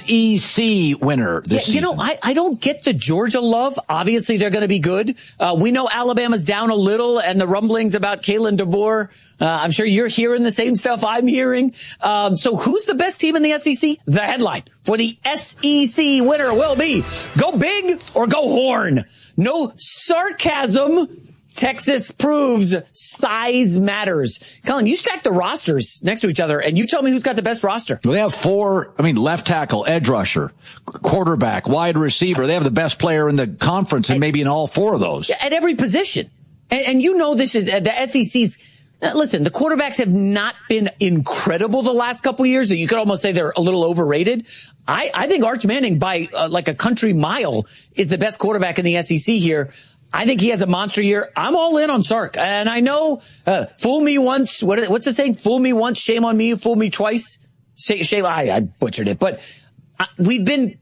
SEC winner this season. You know, I don't get the Georgia love. Obviously, they're going to be good. We know Alabama's down a little, and the rumblings about Kalen DeBoer. I'm sure you're hearing the same stuff I'm hearing. So who's the best team in the SEC? The headline for the SEC winner will be go big or go horn. No sarcasm. Texas proves size matters. Colin, you stack the rosters next to each other and you tell me who's got the best roster. Well, they have 4, left tackle, edge rusher, quarterback, wide receiver. They have the best player in the conference and maybe in all 4 of those. At every position. And you know this is the SEC's. Listen, the quarterbacks have not been incredible the last couple of years. So you could almost say they're a little overrated. I think Arch Manning by like a country mile is the best quarterback in the SEC here. I think he has a monster year. I'm all in on Sark. And I know, fool me once. What's the saying? Fool me once, shame on me. Fool me twice. Shame. I butchered it, but we've been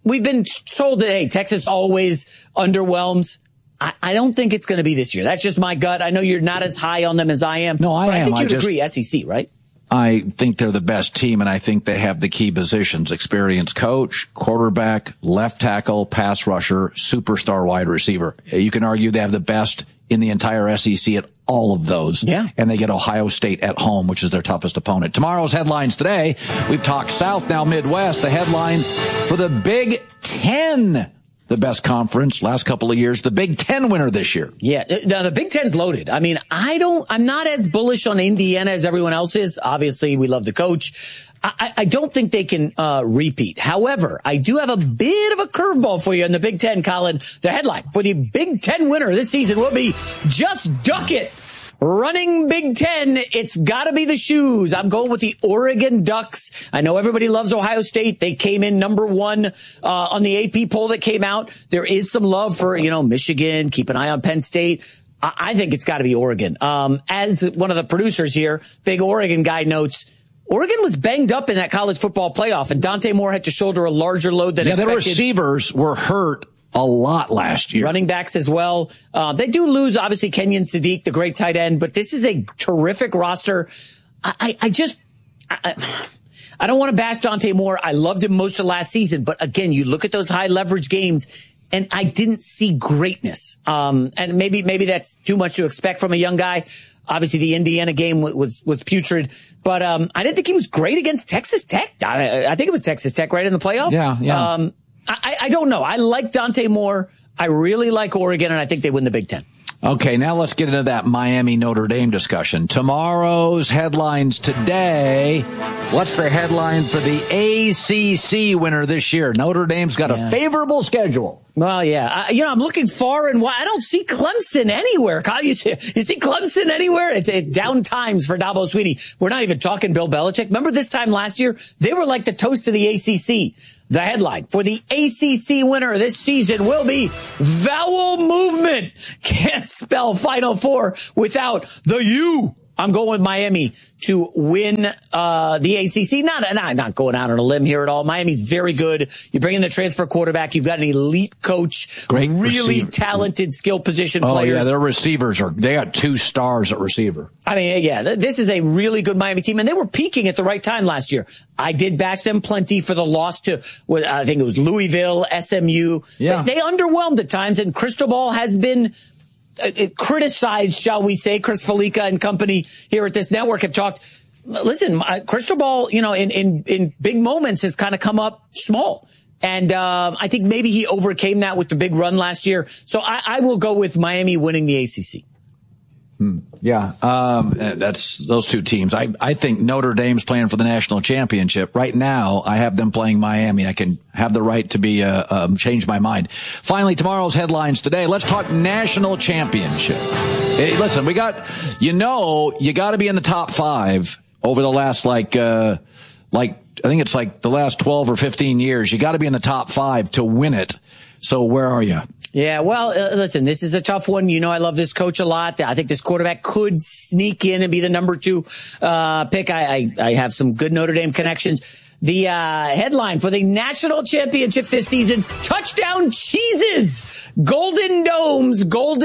told that, hey, Texas always underwhelms. I don't think it's going to be this year. That's just my gut. I know you're not as high on them as I am. No, I am. I think you'd agree, SEC, right? I think they're the best team, and I think they have the key positions: experienced coach, quarterback, left tackle, pass rusher, superstar wide receiver. You can argue they have the best in the entire SEC at all of those. Yeah. And they get Ohio State at home, which is their toughest opponent. Tomorrow's headlines today, we've talked South, now Midwest. The headline for the Big Ten, the best conference last couple of years, the Big Ten winner this year. Yeah. Now the Big Ten's loaded. I mean, I'm not as bullish on Indiana as everyone else is. Obviously, we love the coach. I don't think they can repeat. However, I do have a bit of a curveball for you in the Big Ten, Colin. The headline for the Big Ten winner this season will be Just Duck It. Running Big Ten, it's gotta be the shoes. I'm going with the Oregon Ducks. I know everybody loves Ohio State. They came in number 1 on the AP poll that came out. There is some love for, Michigan. Keep an eye on Penn State. I think it's gotta be Oregon. As one of the producers here, big Oregon guy, notes, Oregon was banged up in that college football playoff, and Dante Moore had to shoulder a larger load than expected. Yeah, the receivers were hurt a lot last year. Running backs as well. They do lose, obviously, Kenyon Sadiq, the great tight end, but this is a terrific roster. I don't want to bash Dante Moore. I loved him most of last season, but again, you look at those high leverage games, and I didn't see greatness. And maybe that's too much to expect from a young guy. Obviously, the Indiana game was putrid, but I didn't think he was great against Texas Tech. I think it was Texas Tech, right, in the playoff? Yeah. I don't know. I like Dante Moore. I really like Oregon, and I think they win the Big Ten. Okay, now let's get into that Miami-Notre Dame discussion. Tomorrow's headlines today. What's the headline for the ACC winner this year? Notre Dame's got a favorable schedule. Well, yeah. I'm looking far and wide. I don't see Clemson anywhere. Kyle, you see Clemson anywhere? It's down times for Dabo Swinney. We're not even talking Bill Belichick. Remember this time last year? They were like the toast of the ACC. The headline for the ACC winner this season will be vowel movement. Can't spell Final Four without the U. I'm going with Miami to win the ACC. Not going out on a limb here at all. Miami's very good. You bring in the transfer quarterback. You've got an elite coach. Great really receiver. Talented skill position players. Oh, yeah, their receivers they got 2 stars at receiver. I mean, yeah, this is a really good Miami team, and they were peaking at the right time last year. I did bash them plenty for the loss to, I think it was Louisville, SMU. Yeah. They underwhelmed at times, and Cristobal has been criticized, shall we say. Chris Felica and company here at this network have talked. Listen, Cristobal, in big moments has kind of come up small. And I think maybe he overcame that with the big run last year. So I will go with Miami winning the ACC. Yeah, that's those 2 teams. I think Notre Dame's playing for the national championship. Right now, I have them playing Miami. I can have the right to be change my mind. Finally, tomorrow's headlines today. Let's talk national championship. Hey, listen, we got, you got to be in the top 5 over the last I think it's like the last 12 or 15 years. You got to be in the top 5 to win it. So where are you? Yeah, well, listen, this is a tough one. I love this coach a lot. I think this quarterback could sneak in and be the number 2 pick. I have some good Notre Dame connections. The headline for the national championship this season: touchdown cheeses, golden domes,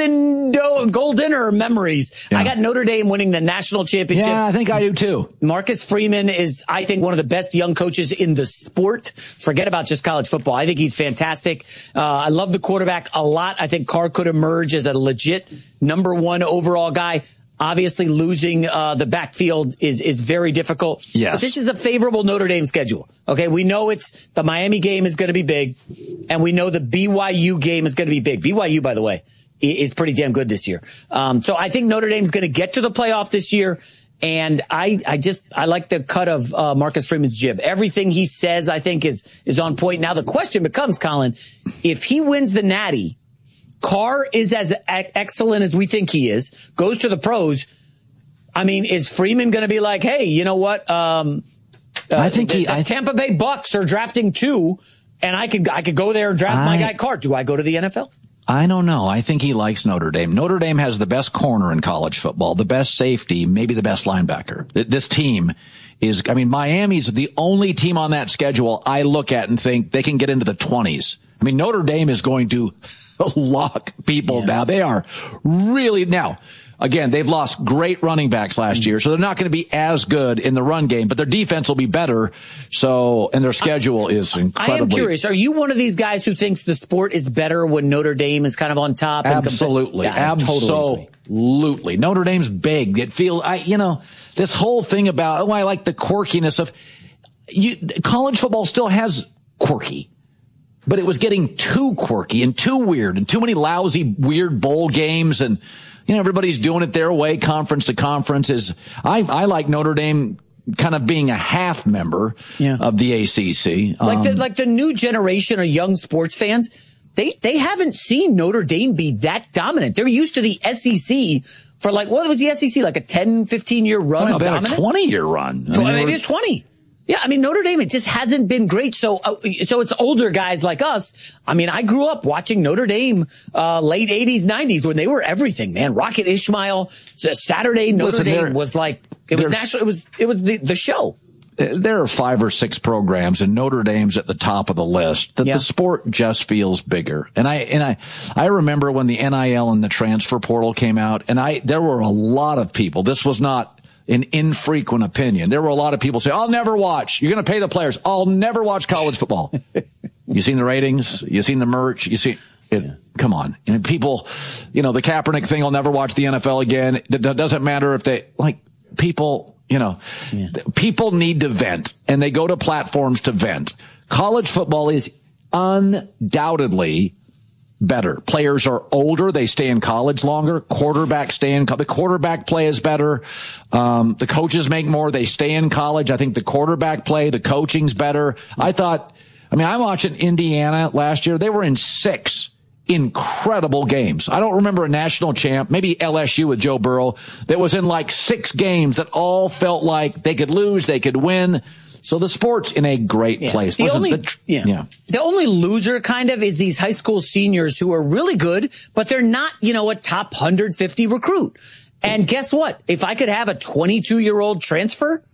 goldener memories. Yeah. I got Notre Dame winning the national championship. Yeah, I think I do too. Marcus Freeman is, I think, one of the best young coaches in the sport. Forget about just college football. I think he's fantastic. I love the quarterback a lot. I think Carr could emerge as a legit number 1 overall guy. Obviously, losing the backfield is very difficult. Yes. But this is a favorable Notre Dame schedule. Okay, we know the Miami game is going to be big, and we know the BYU game is going to be big. BYU, by the way, is pretty damn good this year. So I think Notre Dame's going to get to the playoff this year, and I like the cut of Marcus Freeman's jib. Everything he says, I think, is on point. Now the question becomes, Colin, if he wins the Natty, Carr is as excellent as we think he is, goes to the pros. I mean, is Freeman going to be like, hey, you know what? I think Tampa Bay Bucks are drafting 2, and I could go there and draft my guy Carr. Do I go to the NFL? I don't know. I think he likes Notre Dame. Notre Dame has the best corner in college football, the best safety, maybe the best linebacker. This team is, Miami's the only team on that schedule I look at and think they can get into the 20s. Notre Dame is going to lock people down. They are really, now, again, they've lost great running backs last year, so they're not going to be as good in the run game, but their defense will be better. So, and their schedule is incredibly. I am curious. Are you one of these guys who thinks the sport is better when Notre Dame is kind of on top? Absolutely. Absolutely. Notre Dame's big. It feels, this whole thing about, I like the quirkiness of college football still has quirky. But it was getting too quirky and too weird and too many lousy, weird bowl games. And, everybody's doing it their way, conference to conference. I like Notre Dame kind of being a half member of the ACC. Like the new generation of young sports fans, they haven't seen Notre Dame be that dominant. They're used to the SEC for what was the SEC? Like a 10, 15-year run of dominance? A 20-year run. Maybe it's 20. Yeah, Notre Dame, it just hasn't been great. So it's older guys like us. I grew up watching Notre Dame, late 80s, 90s when they were everything, man. Rocket Ismail, Saturday Notre Dame was like, it was national, it was the show. There are 5 or 6 programs, and Notre Dame's at the top of the list. The sport just feels bigger. And I remember when the NIL and the transfer portal came out, and there were a lot of people. This was not an infrequent opinion. There were a lot of people say, I'll never watch. You're going to pay the players. I'll never watch college football. You seen the ratings? You seen the merch? come on. And people, the Kaepernick thing will never watch the NFL again. It doesn't matter if they, people, people need to vent, and they go to platforms to vent. College football is undoubtedly better. Players are older. They stay in college longer. Quarterbacks stay in the quarterback play is better. The coaches make more. They stay in college. I think the quarterback play, the coaching's better. I'm watching Indiana last year. They were in 6 incredible games. I don't remember a national champ, maybe LSU with Joe Burrow, that was in 6 games that all felt like they could lose, they could win. So the sport's in a great place. The only loser kind of is these high school seniors who are really good, but they're not, a top 150 recruit. And guess what? If I could have a 22-year-old transfer